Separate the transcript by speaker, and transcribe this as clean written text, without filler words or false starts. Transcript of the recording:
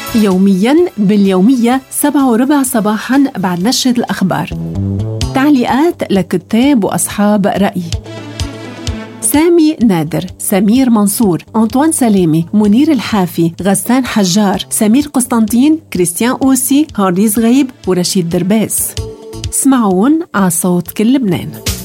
Speaker 1: يومياً باليومية 7:15 صباحاً بعد نشرة الأخبار. تعليقات لكتاب وأصحاب رأي: سامي نادر، سمير منصور، أنطوان سلامي، منير الحافي، غسان حجار، سمير قسطنطين، كريستيان أوسي، هاريز غيب، ورشيد درباس. اسمعون على صوت كل لبنان.